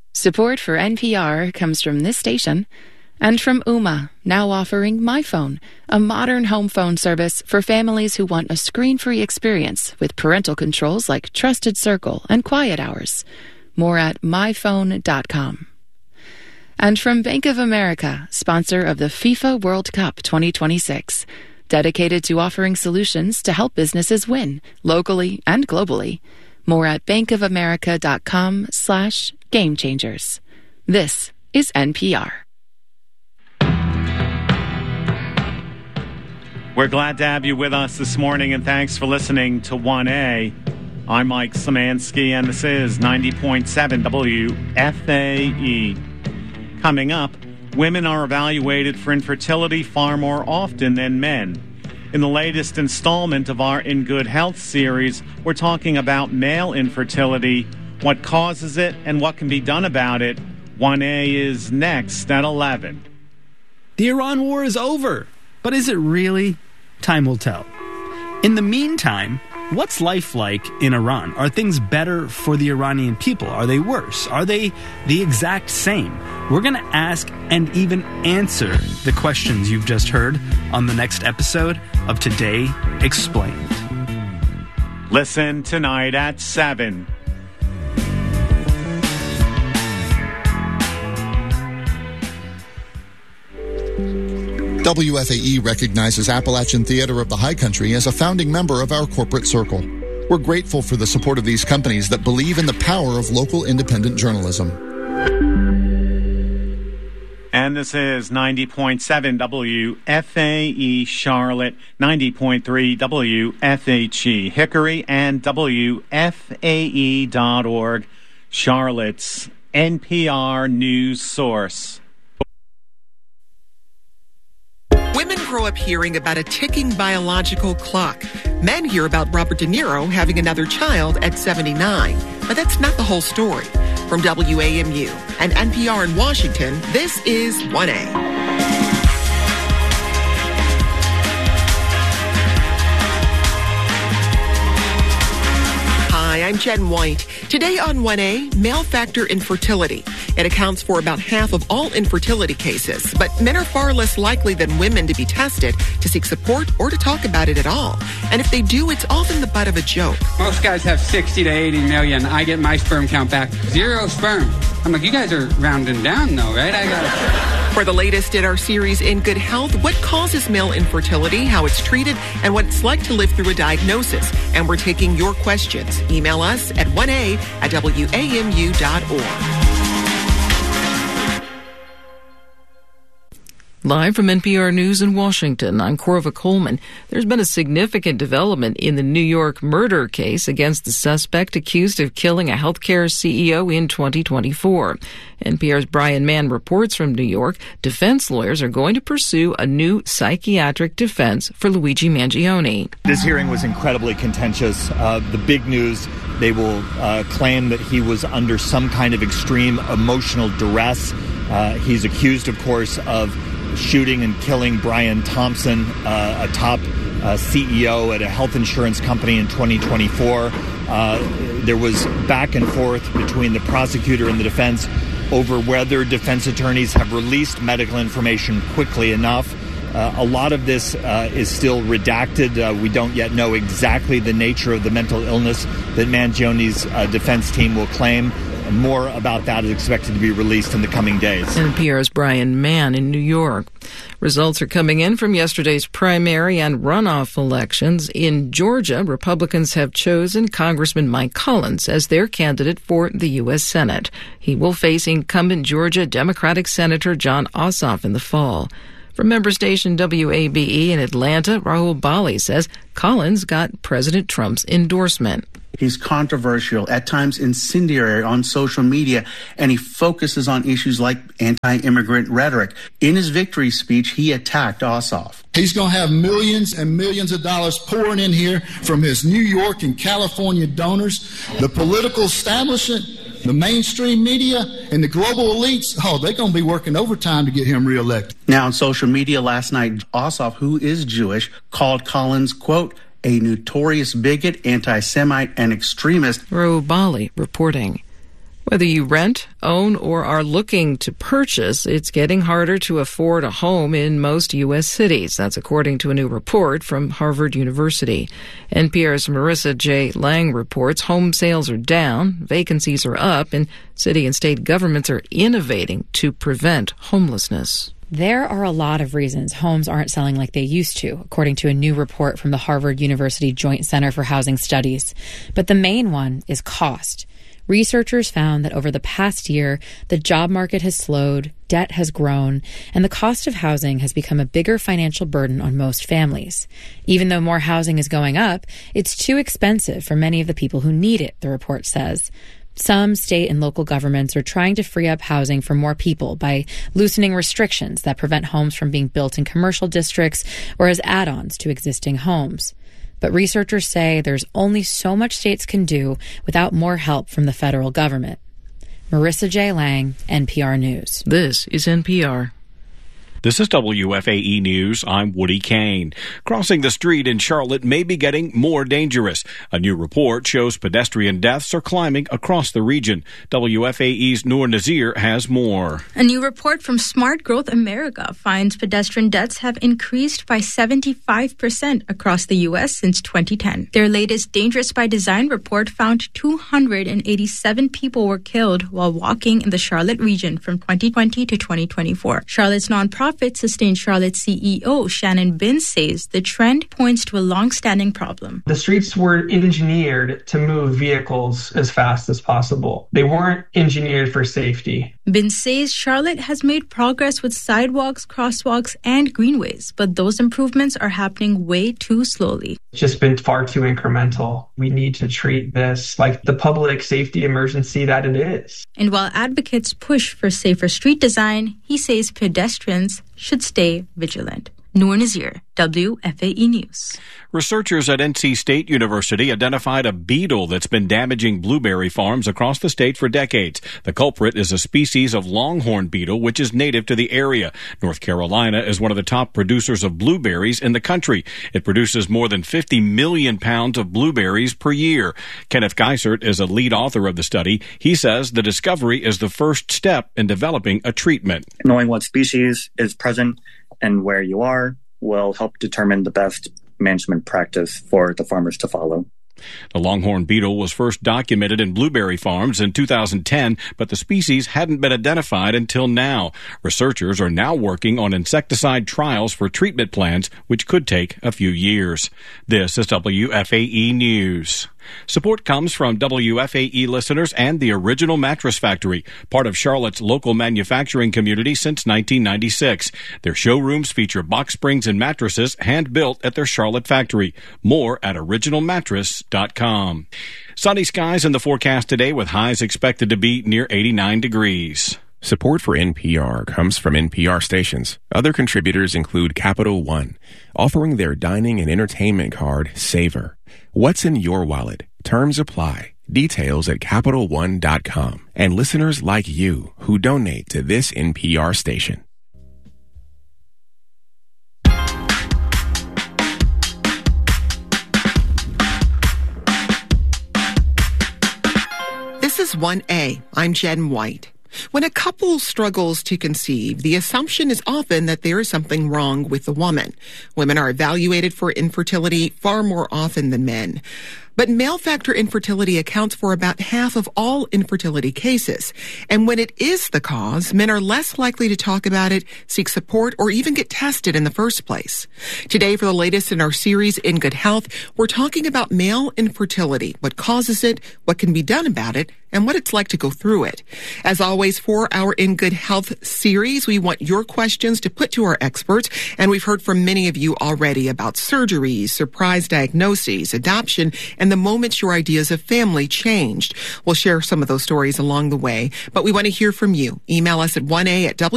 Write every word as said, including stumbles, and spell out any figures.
Support for N P R comes from this station and from Ooma, now offering MyPhone, a modern home phone service for families who want a screen-free experience with parental controls like Trusted Circle and Quiet Hours. More at my phone dot com. And from Bank of America, sponsor of the FIFA World Cup twenty twenty-six, dedicated to offering solutions to help businesses win, locally and globally. More at bankofamerica.com slash game changers. This is N P R. We're glad to have you with us this morning, and thanks for listening to one A. I'm Mike Szymanski, and this is ninety point seven W F A E. Coming up, women are evaluated for infertility far more often than men. In the latest installment of our In Good Health series, we're talking about male infertility, what causes it, and what can be done about it. one A is next at eleven. The Iran war is over, but is it really? Time will tell. In the meantime, what's life like in Iran? Are things better for the Iranian people? Are they worse? Are they the exact same? We're going to ask and even answer the questions you've just heard on the next episode of Today Explained. Listen tonight at seven. W F A E recognizes Appalachian Theater of the High Country as a founding member of our corporate circle. We're grateful for the support of these companies that believe in the power of local independent journalism. And this is ninety point seven W F A E Charlotte, ninety point three W F H E Hickory, and W F A E dot org, Charlotte's N P R news source. Women grow up hearing about a ticking biological clock. Men hear about Robert De Niro having another child at seventy-nine. But that's not the whole story. From W A M U and N P R in Washington, this is one A. Hi, I'm Jen White. Today on one A, male factor infertility. It accounts for about half of all infertility cases, but men are far less likely than women to be tested, to seek support, or to talk about it at all. And if they do, it's often the butt of a joke. Most guys have sixty to eighty million. I get my sperm count back. Zero sperm. I'm like, you guys are rounding down though, right? I got For the latest in our series In Good Health, what causes male infertility, how it's treated, and what it's like to live through a diagnosis. And we're taking your questions. Email us at one A at W A M U dot org. Live from N P R News in Washington, I'm Corva Coleman. There's been a significant development in the New York murder case against the suspect accused of killing a healthcare C E O in twenty twenty-four. N P R's Brian Mann reports from New York. Defense lawyers are going to pursue a new psychiatric defense for Luigi Mangione. This hearing was incredibly contentious. Uh, the big news, they will uh, claim that he was under some kind of extreme emotional duress. Uh, he's accused, of course, of shooting and killing Brian Thompson, uh, a top uh, C E O at a health insurance company in twenty twenty-four. Uh, there was back and forth between the prosecutor and the defense over whether defense attorneys have released medical information quickly enough. Uh, a lot of this uh, is still redacted. Uh, we don't yet know exactly the nature of the mental illness that Mangione's uh, defense team will claim. More about that is expected to be released in the coming days. N P R's Brian Mann in New York. Results are coming in from yesterday's primary and runoff elections. In Georgia, Republicans have chosen Congressman Mike Collins as their candidate for the U S Senate. He will face incumbent Georgia Democratic Senator Jon Ossoff in the fall. From member station W A B E in Atlanta, Rahul Bali says Collins got President Trump's endorsement. He's controversial, at times incendiary on social media, and he focuses on issues like anti-immigrant rhetoric. In his victory speech, he attacked Ossoff. He's going to have millions and millions of dollars pouring in here from his New York and California donors. The political establishment, the mainstream media, and the global elites, oh, they're going to be working overtime to get him reelected. Now, on social media last night, Ossoff, who is Jewish, called Collins, quote, a notorious bigot, anti-Semite, and extremist. Rahul Bali reporting. Whether you rent, own, or are looking to purchase, it's getting harder to afford a home in most U S cities. That's according to a new report from Harvard University. N P R's Marissa J. Lang reports home sales are down, vacancies are up, and city and state governments are innovating to prevent homelessness. There are a lot of reasons homes aren't selling like they used to, according to a new report from the Harvard University Joint Center for Housing Studies. But the main one is cost. Researchers found that over the past year, the job market has slowed, debt has grown, and the cost of housing has become a bigger financial burden on most families. Even though more housing is going up, it's too expensive for many of the people who need it, the report says. Some state and local governments are trying to free up housing for more people by loosening restrictions that prevent homes from being built in commercial districts or as add-ons to existing homes. But researchers say there's only so much states can do without more help from the federal government. Marissa J. Lang, N P R News. This is N P R. This is W F A E News. I'm Woody Kane. Crossing the street in Charlotte may be getting more dangerous. A new report shows pedestrian deaths are climbing across the region. W F A E's Noor Nazir has more. A new report from Smart Growth America finds pedestrian deaths have increased by seventy-five percent across the U S since twenty ten. Their latest Dangerous by Design report found two hundred eighty-seven people were killed while walking in the Charlotte region from twenty twenty to twenty twenty-four. Charlotte's nonprofit Sustain Charlotte C E O Shannon Binns says the trend points to a long-standing problem. The streets were engineered to move vehicles as fast as possible. They weren't engineered for safety. Binns says Charlotte has made progress with sidewalks, crosswalks, and greenways, but those improvements are happening way too slowly. It's just been far too incremental. We need to treat this like the public safety emergency that it is. And while advocates push for safer street design, he says pedestrians should stay vigilant. Noor Nazir, W F A E News. Researchers at N C State University identified a beetle that's been damaging blueberry farms across the state for decades. The culprit is a species of longhorn beetle, which is native to the area. North Carolina is one of the top producers of blueberries in the country. It produces more than fifty million pounds of blueberries per year. Kenneth Geisert is a lead author of the study. He says the discovery is the first step in developing a treatment. Knowing what species is present and where you are will help determine the best management practice for the farmers to follow. The longhorn beetle was first documented in blueberry farms in two thousand ten, but the species hadn't been identified until now. Researchers are now working on insecticide trials for treatment plans, which could take a few years. This is W F A E News. Support comes from W F A E listeners and the Original Mattress Factory, part of Charlotte's local manufacturing community since nineteen ninety-six. Their showrooms feature box springs and mattresses hand-built at their Charlotte factory. More at original mattress dot com. Sunny skies in the forecast today with highs expected to be near eighty-nine degrees. Support for N P R comes from N P R stations. Other contributors include Capital One, offering their dining and entertainment card, Savor. What's in your wallet? Terms apply. Details at Capital One dot com. And listeners like you who donate to this N P R station. This is one A. I'm Jen White. When a couple struggles to conceive, the assumption is often that there is something wrong with the woman. Women are evaluated for infertility far more often than men. But male factor infertility accounts for about half of all infertility cases. And when it is the cause, men are less likely to talk about it, seek support, or even get tested in the first place. Today, for the latest in our series, In Good Health, we're talking about male infertility, what causes it, what can be done about it, and what it's like to go through it. As always, for our In Good Health series, we want your questions to put to our experts, and we've heard from many of you already about surgeries, surprise diagnoses, adoption, and the moments your ideas of family changed. We'll share some of those stories along the way, but we want to hear from you. Email us at one A at W